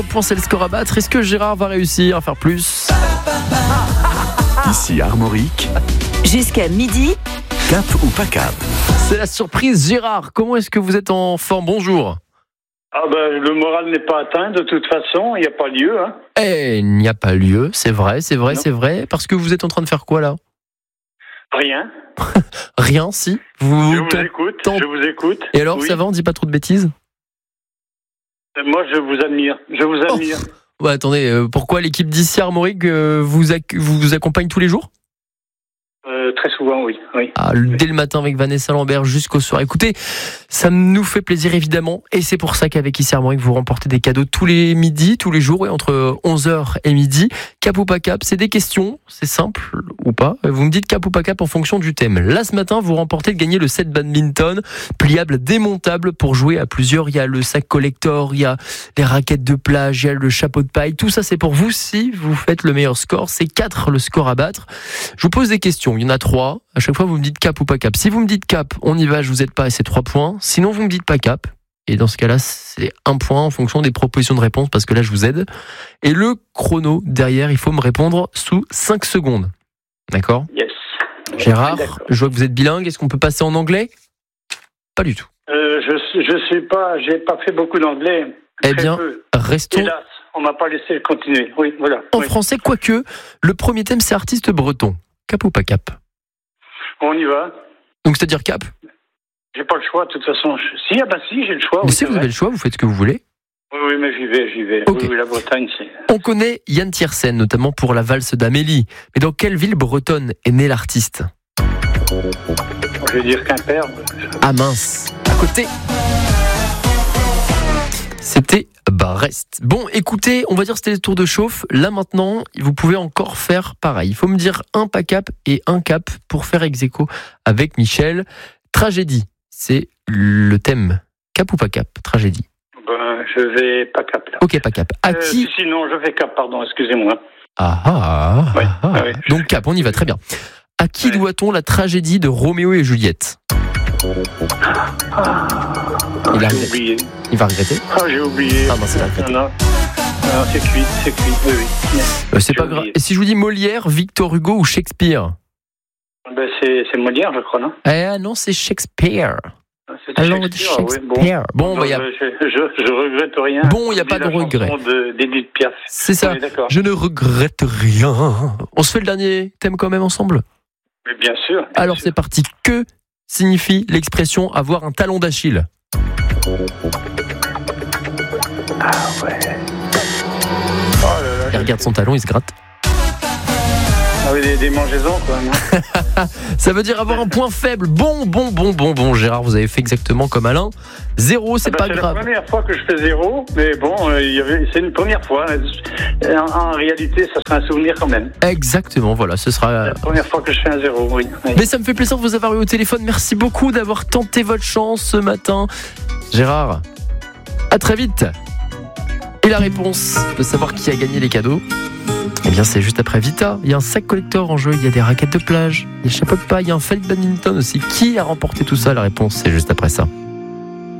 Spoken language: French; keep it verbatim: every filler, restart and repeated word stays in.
Point, c'est le score à battre. Est-ce que Gérard va réussir à faire plus? Ici Armorique. Jusqu'à midi. Cap ou pas cap? C'est la surprise. Gérard, comment est-ce que vous êtes en forme? Bonjour. Ah ben, le moral n'est pas atteint de toute façon, il n'y a pas lieu. Hein. Eh, il n'y a pas lieu, c'est vrai, c'est vrai, Non. c'est vrai. Parce que vous êtes en train de faire quoi là? Rien. Rien, si. Vous Je vous tentez- écoute, tentez- je vous écoute. Et alors, Oui. ça va, on dit pas trop de bêtises? Moi, je vous admire, je vous Oh. admire. Ouais, attendez, euh, pourquoi l'équipe d'ici Armorique euh, vous, ac- vous accompagne tous les jours? Euh, très souvent, oui. oui. Ah, dès le matin avec Vanessa Lambert jusqu'au soir. Écoutez, ça nous fait plaisir évidemment, et c'est pour ça qu'avec Ici Armorique, vous remportez des cadeaux tous les midis, tous les jours, et entre onze heures et midi. Cap ou pas cap, c'est des questions, c'est simple ou pas. Vous me dites cap ou pas cap en fonction du thème. Là, ce matin, vous remportez de gagner le set badminton, pliable, démontable pour jouer à plusieurs. Il y a le sac collector, il y a les raquettes de plage, il y a le chapeau de paille. Tout ça, c'est pour vous si vous faites le meilleur score. C'est quatre le score à battre. Je vous pose des questions. Il y en a trois. À chaque fois, vous me dites cap ou pas cap. Si vous me dites cap, on y va, je vous aide pas et c'est trois points. Sinon, vous me dites pas cap. Et dans ce cas-là, c'est un point en fonction des propositions de réponse parce que là, je vous aide. Et le chrono derrière, il faut me répondre sous cinq secondes. D'accord? Yes. Gérard, D'accord. je vois que vous êtes bilingue. Est-ce qu'on peut passer en anglais? Pas du tout. Euh, je je suis pas, j'ai pas fait beaucoup d'anglais. Eh Très bien, peu. restons Hélas, on m'a pas laissé continuer. Oui, voilà. en Oui. français, quoique le premier thème, c'est artiste breton. Cap ou pas cap? On y va. Donc, c'est-à-dire cap? J'ai pas le choix, de toute façon. Je- Si, ah bah si, j'ai le choix. Mais oui, si c'est vous vrai. avez le choix, vous faites ce que vous voulez. Oui, oui, mais j'y vais, j'y vais. Ok. Oui, oui, la Bretagne, c'est. On connaît Yann Tiersen, notamment pour la valse d'Amélie. Mais dans quelle ville bretonne est né l'artiste? Je vais dire Quimper. Ah mince, à côté. C'était Brest. Bon, écoutez, on va dire que c'était le tour de chauffe. Là maintenant, vous pouvez encore faire pareil. Il faut me dire un pas cap et un cap pour faire ex aequo avec Michel. Tragédie, c'est le thème. Cap ou pas cap? Tragédie. Ben, je vais pas cap là. Ok, pas cap. À Euh, qui? si, si, non, je fais cap, pardon, excusez-moi. Ah ah, Ouais, ah, ah. ouais. Donc cap, on y va très bien. À qui Ouais. doit-on la tragédie de Roméo et Juliette? Il, a J'ai regretté. oublié. Il va regretter. Ah, j'ai oublié. Ah non, c'est la Non, regretté. non. Non, c'est cuit, c'est cuit, oui, oui. Euh, c'est J'ai pas grave. oublié. Et si je vous dis Molière, Victor Hugo ou Shakespeare? Ben, c'est, c'est Molière, je crois, non? Eh non, c'est Shakespeare. C'est Alors, on dit Shakespeare, oui, bon. Shakespeare. Bon, bah, Non, y a- je, je, je regrette rien. Bon, y a On pas dit de la regret. chanson de, d'Edith Piaf. c'est ça. On est d'accord. Je ne regrette rien. On se fait le dernier thème quand même ensemble? Mais bien sûr. bien Alors sûr. c'est parti. Que signifie l'expression avoir un talon d'Achille? Ah ouais. Oh là là. Il regarde son talon, il se gratte. Ah oui, des, des mangeaisons, quoi. Non. Ça veut dire avoir un point faible. Bon, bon, bon, bon, bon. Gérard, vous avez fait exactement comme Alain. Zéro, c'est Ah ben, pas c'est grave. la première fois que je fais zéro, mais bon, euh, il y avait, c'est une première fois. En, en réalité, ça sera un souvenir quand même. Exactement, voilà, ce sera... La première fois que je fais un zéro, oui. oui. Mais ça me fait plaisir de vous avoir eu au téléphone. Merci beaucoup d'avoir tenté votre chance ce matin. Gérard, à très vite. Et la réponse de savoir qui a gagné les cadeaux, eh bien c'est juste après Vita. Il y a un sac collector en jeu, il y a des raquettes de plage, il y a le chapeau de paille, il y a un felt badminton aussi. Qui a remporté tout ça? La réponse c'est juste après ça.